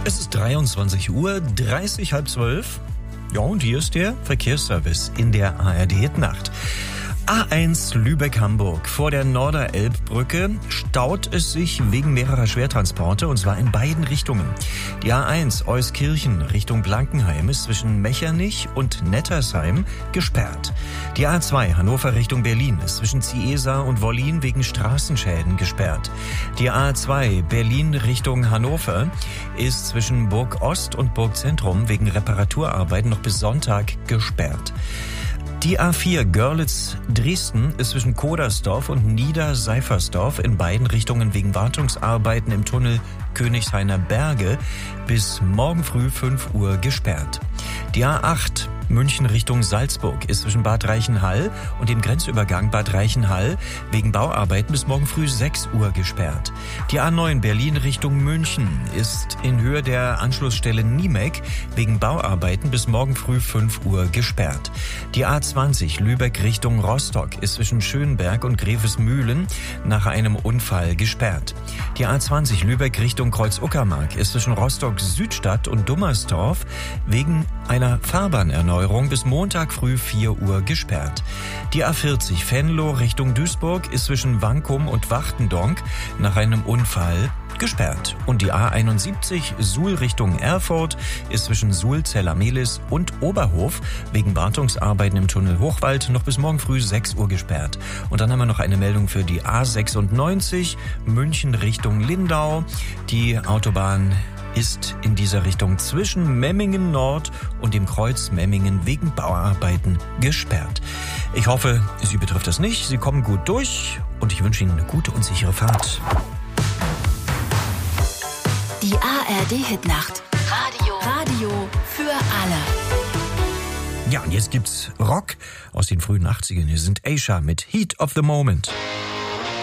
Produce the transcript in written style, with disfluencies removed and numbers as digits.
Es ist 23 Uhr, 30, halb 12. Ja, und hier ist der Verkehrsservice in der ARD-Hit-Nacht. A1 Lübeck-Hamburg. Vor der Norderelbbrücke staut es sich wegen mehrerer Schwertransporte, und zwar in beiden Richtungen. Die A1 Euskirchen Richtung Blankenheim ist zwischen Mechernich und Nettersheim gesperrt. Die A2 Hannover Richtung Berlin ist zwischen Ziesa und Wollin wegen Straßenschäden gesperrt. Die A2 Berlin Richtung Hannover ist zwischen Burg Ost und Burg Zentrum wegen Reparaturarbeiten noch bis Sonntag gesperrt. Die A4 Görlitz-Dresden ist zwischen Kodersdorf und Niederseifersdorf in beiden Richtungen wegen Wartungsarbeiten im Tunnel Königshainer Berge bis morgen früh 5 Uhr gesperrt. Die A8 München Richtung Salzburg ist zwischen Bad Reichenhall und dem Grenzübergang Bad Reichenhall wegen Bauarbeiten bis morgen früh 6 Uhr gesperrt. Die A9 Berlin Richtung München ist in Höhe der Anschlussstelle Niemek wegen Bauarbeiten bis morgen früh 5 Uhr gesperrt. Die A20 Lübeck Richtung Rostock ist zwischen Schönberg und Grevesmühlen nach einem Unfall gesperrt. Die A20 Lübeck Richtung Kreuz-Uckermark ist zwischen Rostock Südstadt und Dummersdorf wegen einer Fahrbahnerneuerung bis Montag früh 4 Uhr gesperrt. Die A40 Venlo Richtung Duisburg ist zwischen Wankum und Wachtendonk nach einem Unfall gesperrt. Und die A71 Suhl Richtung Erfurt ist zwischen Suhl, Zella-Mehlis und Oberhof wegen Wartungsarbeiten im Tunnel Hochwald noch bis morgen früh 6 Uhr gesperrt. Und dann haben wir noch eine Meldung für die A96 München Richtung Lindau. Die Autobahn ist in dieser Richtung zwischen Memmingen Nord und dem Kreuz Memmingen wegen Bauarbeiten gesperrt. Ich hoffe, Sie betrifft das nicht. Sie kommen gut durch und ich wünsche Ihnen eine gute und sichere Fahrt. Die ARD-Hitnacht. Radio für alle. Ja, und jetzt gibt's Rock aus den frühen 80ern. Hier sind Asia mit Heat of the Moment.